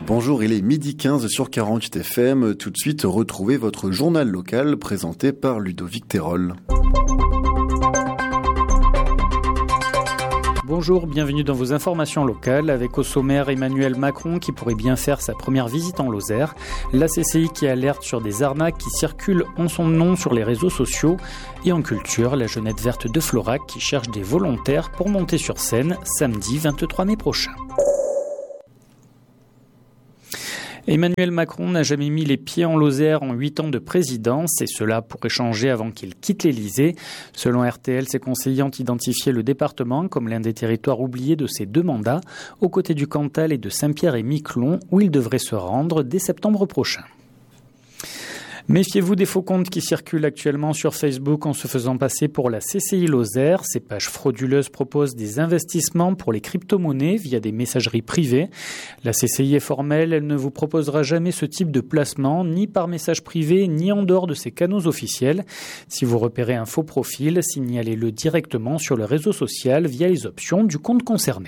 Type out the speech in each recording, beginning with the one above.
Bonjour, il est 12h15 sur 48 FM. Tout de suite, retrouvez votre journal local présenté par Ludovic Terol. Bonjour, bienvenue dans vos informations locales avec au sommaire Emmanuel Macron qui pourrait bien faire sa première visite en Lozère, la CCI qui alerte sur des arnaques qui circulent en son nom sur les réseaux sociaux et en culture, la Jeunette verte de Florac qui cherche des volontaires pour monter sur scène samedi 23 mai prochain. Emmanuel Macron n'a jamais mis les pieds en Lozère en 8 ans de présidence et cela pourrait changer avant qu'il quitte l'Élysée. Selon RTL, ses conseillers ont identifié le département comme l'un des territoires oubliés de ses 2 mandats, aux côtés du Cantal et de Saint-Pierre-et-Miquelon, où il devrait se rendre dès septembre prochain. Méfiez-vous des faux comptes qui circulent actuellement sur Facebook en se faisant passer pour la CCI Lozère. Ces pages frauduleuses proposent des investissements pour les crypto-monnaies via des messageries privées. La CCI est formelle, elle ne vous proposera jamais ce type de placement, ni par message privé, ni en dehors de ses canaux officiels. Si vous repérez un faux profil, signalez-le directement sur le réseau social via les options du compte concerné.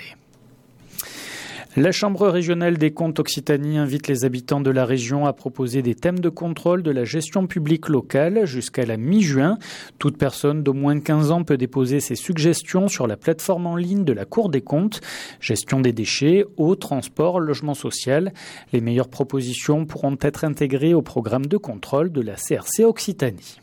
La Chambre régionale des comptes Occitanie invite les habitants de la région à proposer des thèmes de contrôle de la gestion publique locale jusqu'à la mi-juin. Toute personne d'au moins 15 ans peut déposer ses suggestions sur la plateforme en ligne de la Cour des comptes. Gestion des déchets, eau, transport, logement social. Les meilleures propositions pourront être intégrées au programme de contrôle de la CRC Occitanie.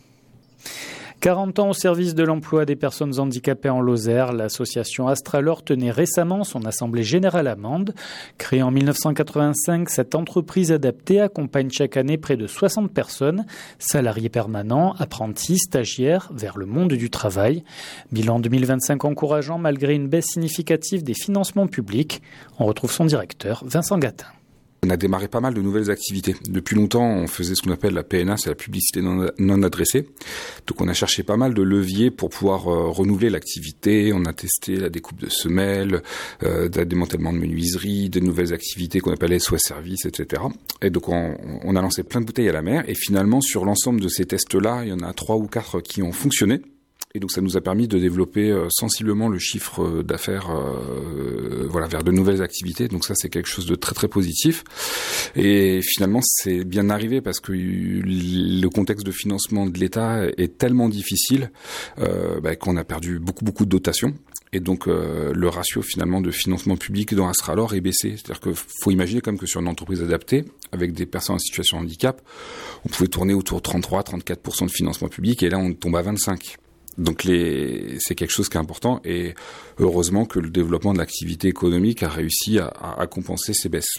40 ans au service de l'emploi des personnes handicapées en Lozère, l'association Astralor tenait récemment son assemblée générale à Mende. Créée en 1985, cette entreprise adaptée accompagne chaque année près de 60 personnes, salariés permanents, apprentis, stagiaires, vers le monde du travail. Bilan 2025 encourageant malgré une baisse significative des financements publics. On retrouve son directeur, Vincent Gatin. On a démarré pas mal de nouvelles activités. Depuis longtemps, on faisait ce qu'on appelle la PNA, c'est la publicité non adressée. Donc on a cherché pas mal de leviers pour pouvoir renouveler l'activité. On a testé la découpe de semelles, le démantèlement de menuiseries, de nouvelles activités qu'on appelle SOS Service, etc. Et donc on a lancé plein de bouteilles à la mer. Et finalement, sur l'ensemble de ces tests-là, il y en a 3 ou 4 qui ont fonctionné. Et donc ça nous a permis de développer sensiblement le chiffre d'affaires vers de nouvelles activités. Donc ça c'est quelque chose de très très positif. Et finalement c'est bien arrivé parce que le contexte de financement de l'État est tellement difficile qu'on a perdu beaucoup de dotations. Et donc le ratio finalement de financement public dans Astralor est baissé. C'est-à-dire qu'il faut imaginer quand même que sur une entreprise adaptée, avec des personnes en situation de handicap, on pouvait tourner autour de 33-34% de financement public et là on tombe à 25%. Donc c'est quelque chose qui est important et heureusement que le développement de l'activité économique a réussi à compenser ces baisses.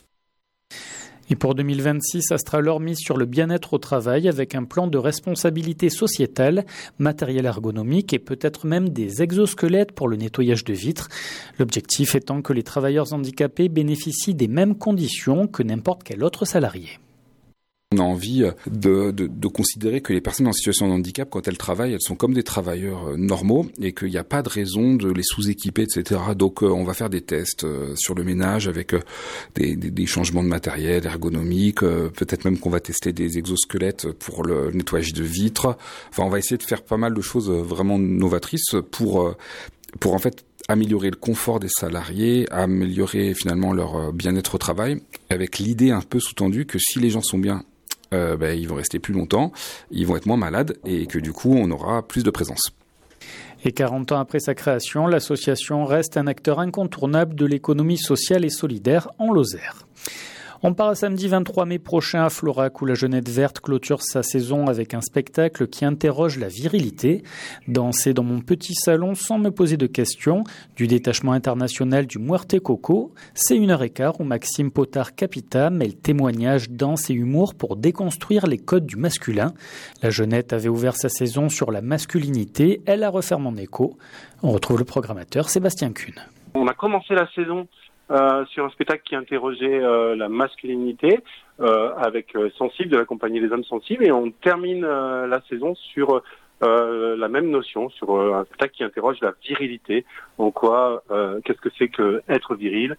Et pour 2026, Astralor mise sur le bien-être au travail avec un plan de responsabilité sociétale, matériel ergonomique et peut-être même des exosquelettes pour le nettoyage de vitres. L'objectif étant que les travailleurs handicapés bénéficient des mêmes conditions que n'importe quel autre salarié. On a envie de considérer que les personnes en situation de handicap, quand elles travaillent, elles sont comme des travailleurs normaux et qu'il n'y a pas de raison de les sous-équiper, etc. Donc on va faire des tests sur le ménage avec des changements de matériel ergonomique, peut-être même qu'on va tester des exosquelettes pour le nettoyage de vitres. Enfin, on va essayer de faire pas mal de choses vraiment novatrices pour en fait améliorer le confort des salariés, améliorer finalement leur bien-être au travail, avec l'idée un peu sous-tendue que si les gens sont bien, ils vont rester plus longtemps, ils vont être moins malades et que du coup on aura plus de présence. Et 40 ans après sa création, l'association reste un acteur incontournable de l'économie sociale et solidaire en Lozère. On part samedi 23 mai prochain à Florac où la Jeunette verte clôture sa saison avec un spectacle qui interroge la virilité. Danser dans mon petit salon sans me poser de questions, du détachement international du Muerte Coco, c'est 1h15 où Maxime Potard-Capita mêle témoignages, danse et humour pour déconstruire les codes du masculin. La Jeunette avait ouvert sa saison sur la masculinité, elle la referme en écho. On retrouve le programmateur Sébastien Kuhn. On a commencé la saison sur un spectacle qui interrogeait la masculinité avec Sensible de la compagnie Les Hommes Sensibles et on termine la saison sur la même notion, sur un spectacle qui interroge la virilité, en quoi qu'est-ce que c'est que être viril.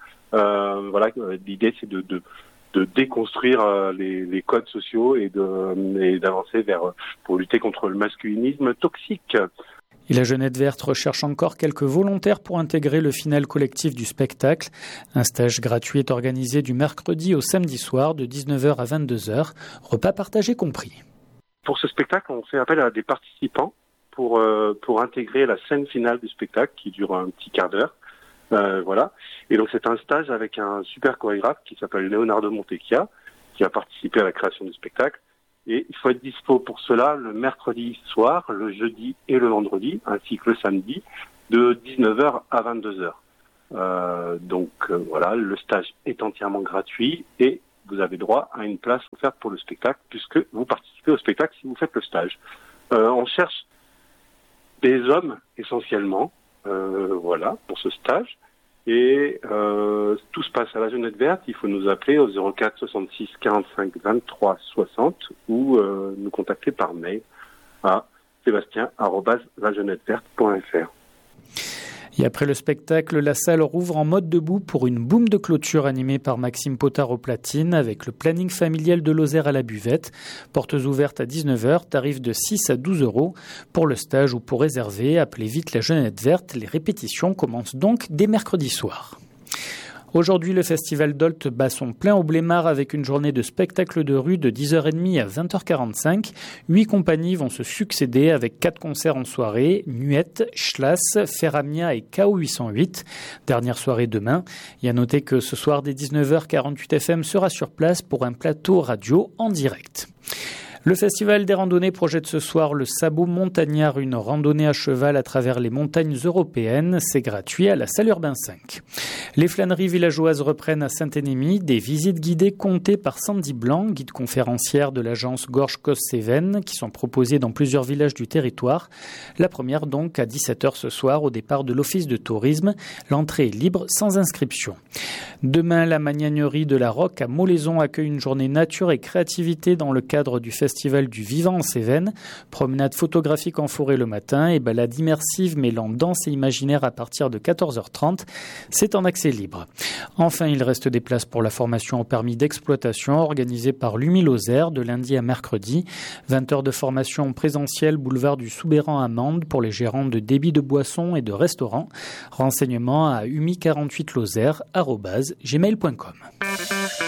L'idée c'est de déconstruire les codes sociaux et d'avancer pour lutter contre le masculinisme toxique. Et la Jeunette Verte recherche encore quelques volontaires pour intégrer le final collectif du spectacle. Un stage gratuit est organisé du mercredi au samedi soir de 19h à 22h, repas partagés compris. Pour ce spectacle, on fait appel à des participants pour intégrer la scène finale du spectacle qui dure un petit quart d'heure. Voilà. Et donc c'est un stage avec un super chorégraphe qui s'appelle Leonardo Montecchia, qui a participé à la création du spectacle. Et il faut être dispo pour cela le mercredi soir, le jeudi et le vendredi, ainsi que le samedi, de 19h à 22h. Donc voilà, le stage est entièrement gratuit et vous avez droit à une place offerte pour le spectacle puisque vous participez au spectacle si vous faites le stage. On cherche des hommes essentiellement, voilà, pour ce stage. Et tout se passe à la Jeunette Verte. Il faut nous appeler au 04 66 45 23 60 ou nous contacter par mail à sébastien@lajeunetteverte.fr. Et après le spectacle, la salle rouvre en mode debout pour une boum de clôture animée par Maxime Potard au platine avec le planning familial de Lozère à la buvette. Portes ouvertes à 19h, tarif de 6 à 12 €. Pour le stage ou pour réserver, appelez vite la Jeunette Verte. Les répétitions commencent donc dès mercredi soir. Aujourd'hui, le festival d'Olt bat son plein au Blémard avec une journée de spectacle de rue de 10h30 à 20h45. 8 compagnies vont se succéder avec 4 concerts en soirée, Nuette, Schlass, Ferramia et KO 808. Dernière soirée demain. Il y a noté que ce soir, dès 19h, 48 FM sera sur place pour un plateau radio en direct. Le Festival des randonnées projette ce soir le Sabot Montagnard, une randonnée à cheval à travers les montagnes européennes. C'est gratuit à la salle Urbain 5. Les flâneries villageoises reprennent à Saint-Énémy. Des visites guidées comptées par Sandy Blanc, guide conférencière de l'agence Gorge-Cos-Cévennes, qui sont proposées dans plusieurs villages du territoire. La première donc à 17h ce soir au départ de l'Office de tourisme. L'entrée est libre sans inscription. Demain, la Magnagnerie de la Roque à Molaison accueille une journée nature et créativité dans le cadre du Festival du Vivant en Cévennes. Promenade photographique en forêt le matin et balade immersive mêlant danse et imaginaire à partir de 14h30. C'est en accès libre. Enfin, il reste des places pour la formation au permis d'exploitation organisée par l'UMI-Lozère de lundi à mercredi. 20 heures de formation en présentiel boulevard du Soubéran à Mende pour les gérants de débits de boissons et de restaurants. Renseignements à umi48lozère@gmail.com.